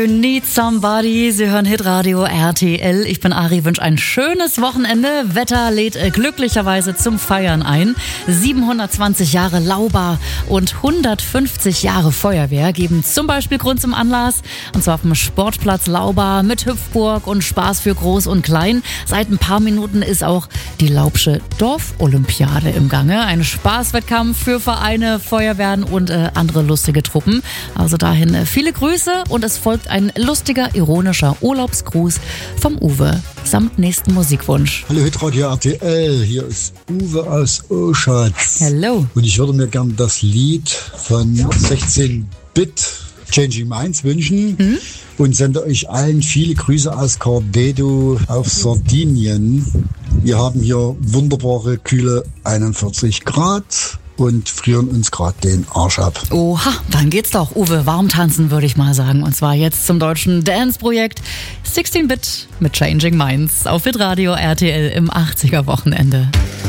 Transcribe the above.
Need Somebody, Sie hören Hitradio RTL. Ich bin Ari, wünsche ein schönes Wochenende. Wetter lädt glücklicherweise zum Feiern ein. 720 Jahre Laubar und 150 Jahre Feuerwehr geben zum Beispiel Grund zum Anlass. Und zwar auf dem Sportplatz Laubar mit Hüpfburg und Spaß für Groß und Klein. Seit ein paar Minuten ist auch die Laubsche Dorfolympiade im Gange. Ein Spaßwettkampf für Vereine, Feuerwehren und andere lustige Truppen. Also dahin viele Grüße und es folgt ein lustiger, ironischer Urlaubsgruß vom Uwe samt nächsten Musikwunsch. Hallo Hitradio RTL, hier ist Uwe aus Oschatz. Hello. Und ich würde mir gerne das Lied von 16-Bit Changing Minds wünschen und sende euch allen viele Grüße aus Carbedo auf Sardinien. Wir haben hier wunderbare, kühle 41 Grad. Und frieren uns gerade den Arsch ab. Oha, dann geht's doch. Uwe, warm tanzen, würde ich mal sagen. Und zwar jetzt zum deutschen Dance-Projekt 16-Bit mit Changing Minds auf Hitradio RTL im 80er Wochenende.